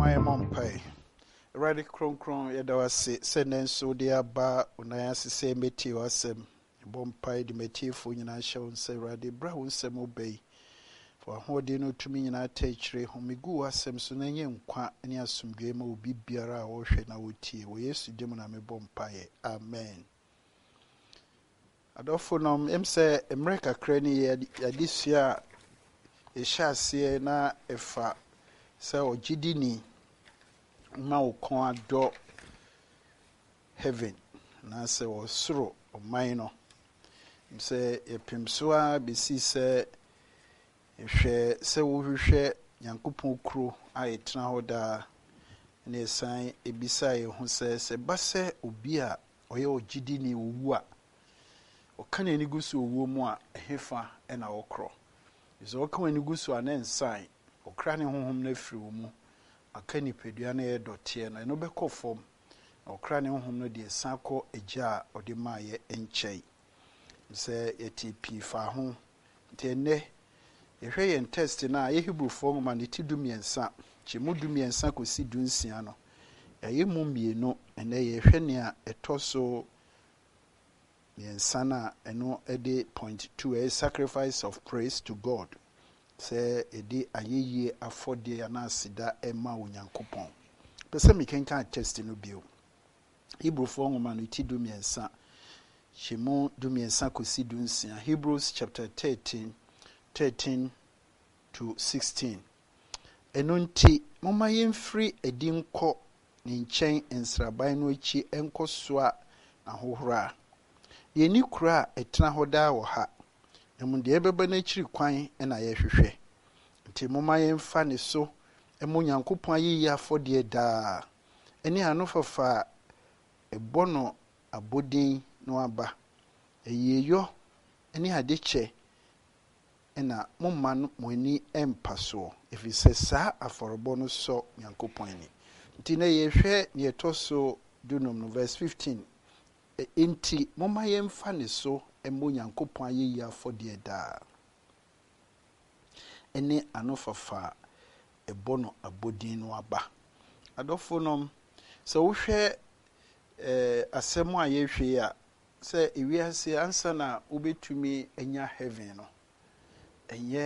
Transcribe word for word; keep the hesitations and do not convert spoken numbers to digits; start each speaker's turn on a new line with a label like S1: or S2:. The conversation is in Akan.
S1: my mom pay. Ready cron cron, Yadawasi, sending so dear bar, when I ask the same meteo as him. Bomb pie the meteo for you, I shall say, Raddy Brown, some obey. For how do you know to me in our teacher, whom we go as some soon and young quack, and yes, some game will be beer or shed now with tea. We used to demon a bomb pie. Amen. Adolfo em say America cranny this year a shall see na efa say o gidini ma o kon ado heaven na say o soro o man em say epim so a besi say ehwe say wo hwehwe Nyankopon kuro a etena ho da na esan ebisa ye ho say se ba se obi a oye o gidini owu a Okan eni gusu owo mu a hefa e na okro izo okan eni gusu anensan okra ne honhom na firi wo mu aka nipadua na ye dote na no bekọ fom okra ne honhom no de sanko agya ode maaye enchei se yeti fa ho tenne ehwe yen test na ye Hebrew form ma ne tidu miensa chimu du miensa kosi du nsia no eye mu mienu ene ye hwe ne a etoso Yansana eno ede point two a sacrifice of praise to God. Say ede ayeye afode anasida ema onyankopon. Pese mi kenka test no bio. Hebrew for ngoma no ti du miensa. Shemu du miensa kosi du nsia. Hebrews chapter thirteen, thirteen to sixteen. Eno nti moma yemfiri edi nko ne nchen ensraban no echi enko soa ahohora. Yeni kura etena hoda wo ha emu de ebeba na chiri kwan na ye hwehwe nti moma ye mfa ne so emu Nyankopon ayi afode da eni anu fafa ebono abodin no aba eyeyo eni adeche ena momma no moni empaso efise sa aforobo no so Nyankopon ni nti na ye hwe ne etoso dunom no verse fifteen Enti moma yemfa ne so emo Nyankopon ayeyi afode da ene anofafa ebono abodin no aba adofo nom so wo hwe eh asemo a yehwe a se ewiase ansa na obetumi enya heaven no enye